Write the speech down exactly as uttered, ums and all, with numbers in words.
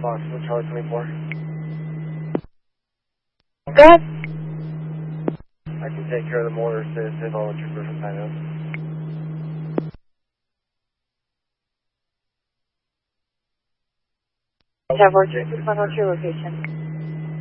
Fox, Charlie twenty-four. Go ahead. I can take care of the mortar, so save all the troopers from Pine Hills. Tower two six one, what's your location?